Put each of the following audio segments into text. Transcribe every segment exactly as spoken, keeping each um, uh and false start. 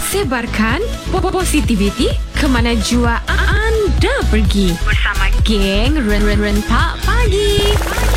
Sebarkan positivity ke mana jua anda pergi bersama geng Rentak Pagi.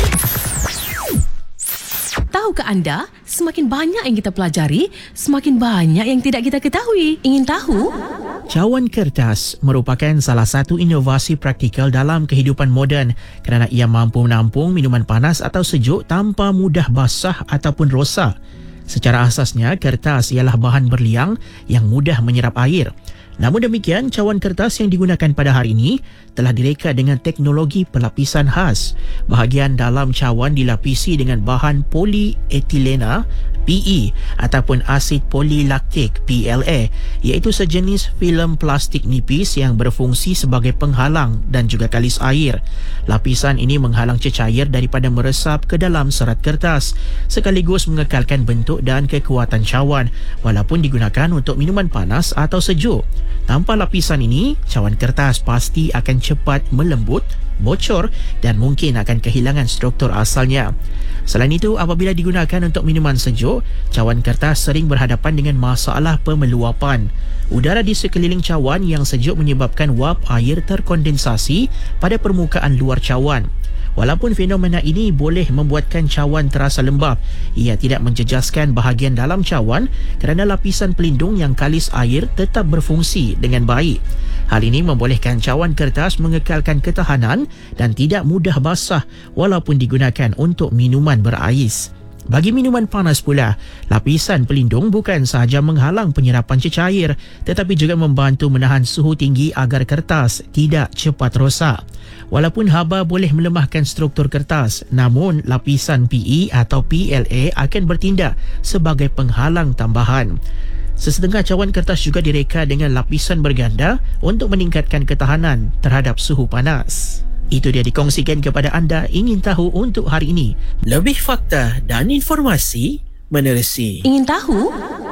Tahukah anda, semakin banyak yang kita pelajari, semakin banyak yang tidak kita ketahui. Ingin tahu? Cawan kertas merupakan salah satu inovasi praktikal dalam kehidupan moden kerana ia mampu menampung minuman panas atau sejuk tanpa mudah basah ataupun rosak. Secara asasnya, kertas ialah bahan berliang yang mudah menyerap air. Namun demikian, cawan kertas yang digunakan pada hari ini telah direka dengan teknologi pelapisan khas. Bahagian dalam cawan dilapisi dengan bahan polietilena P E ataupun asid polilaktik P L A, iaitu sejenis filem plastik nipis yang berfungsi sebagai penghalang dan juga kalis air. Lapisan ini menghalang cecair daripada meresap ke dalam serat kertas, sekaligus mengekalkan bentuk dan kekuatan cawan walaupun digunakan untuk minuman panas atau sejuk. Tanpa lapisan ini, cawan kertas pasti akan cepat melembut, bocor dan mungkin akan kehilangan struktur asalnya. Selain itu, apabila digunakan untuk minuman sejuk, cawan kertas sering berhadapan dengan masalah pemeluapan. Udara di sekeliling cawan yang sejuk menyebabkan wap air terkondensasi pada permukaan luar cawan. Walaupun fenomena ini boleh membuatkan cawan terasa lembap, ia tidak menjejaskan bahagian dalam cawan kerana lapisan pelindung yang kalis air tetap berfungsi dengan baik. Hal ini membolehkan cawan kertas mengekalkan ketahanan dan tidak mudah basah walaupun digunakan untuk minuman berais. Bagi minuman panas pula, lapisan pelindung bukan sahaja menghalang penyerapan cecair tetapi juga membantu menahan suhu tinggi agar kertas tidak cepat rosak. Walaupun haba boleh melemahkan struktur kertas, namun lapisan P E atau P L A akan bertindak sebagai penghalang tambahan. Sesetengah cawan kertas juga direka dengan lapisan berganda untuk meningkatkan ketahanan terhadap suhu panas. Itu dia dikongsikan kepada anda ingin tahu untuk hari ini. Lebih fakta dan informasi menerusi. Ingin tahu?